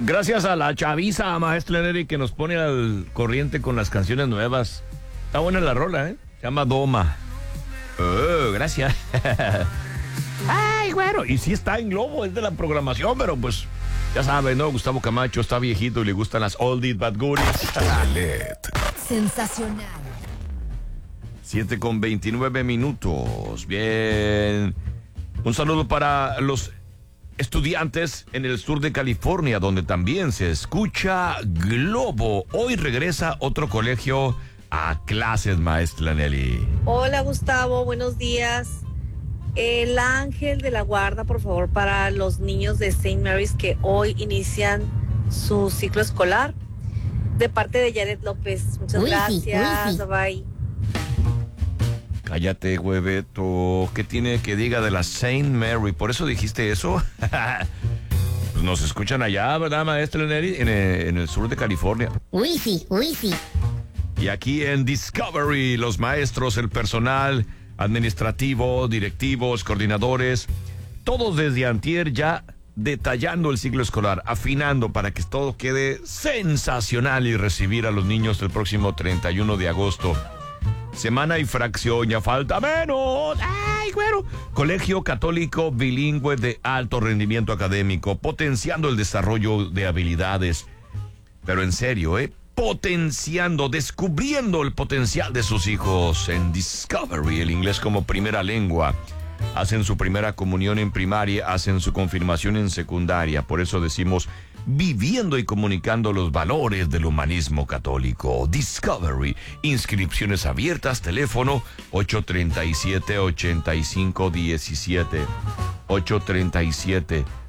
Gracias a la chaviza, maestra Neri, que nos pone al corriente con las canciones nuevas. Está buena la rola, ¿eh? Se llama Doma. Gracias. Ay, güero. Y sí está en Globo, es de la programación, pero pues, ya saben, ¿no? Gustavo Camacho está viejito y le gustan las oldies but goodies. Sensacional. 7:29. Bien. Un saludo para los estudiantes en el sur de California, donde también se escucha Globo. Hoy regresa otro colegio a clases, maestra Nelly. Hola Gustavo, buenos días. El ángel de la guarda, por favor, para los niños de St. Mary's que hoy inician su ciclo escolar. De parte de Jared López. Muchas gracias. Bye. Cállate, hueveto. ¿Qué tiene que diga de la St. Mary? ¿Por eso dijiste eso? Pues nos escuchan allá, ¿verdad, maestra Nelly? En el sur de California. Uy, sí. Y aquí en Discovery, los maestros, el personal administrativo, directivos, coordinadores, todos desde antier ya detallando el ciclo escolar, afinando para que todo quede sensacional y recibir a los niños el próximo 31 de agosto. Semana y fracción, ya falta menos. ¡Ay, güero! Colegio Católico Bilingüe de alto rendimiento académico, potenciando el desarrollo de habilidades. Pero en serio, potenciando, descubriendo el potencial de sus hijos en Discovery, el inglés como primera lengua. Hacen su primera comunión en primaria, hacen su confirmación en secundaria. Por eso decimos, viviendo y comunicando los valores del humanismo católico. Discovery, inscripciones abiertas, teléfono 837-8517.